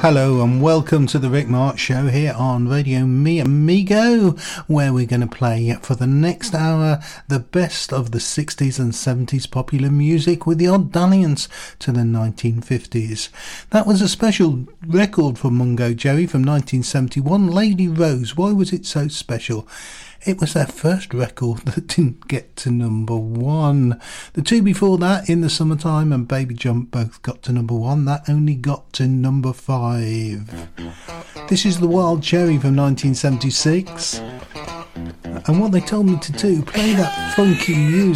Hello and welcome to the Rick Mark Show here on Radio Mi Amigo, where we're going to play for the next hour the best of the 60s and 70s popular music with the odd dalliance to the 1950s. That was a special record for Mungo Jerry from 1971, Lady Rose. Why was it so special? It was their first record that didn't get to number one. The two before that, In the Summertime and Baby Jump, both got to number one. That only got to number 5. This is The Wild Cherry from 1976. And what they told me to do, play that funky music.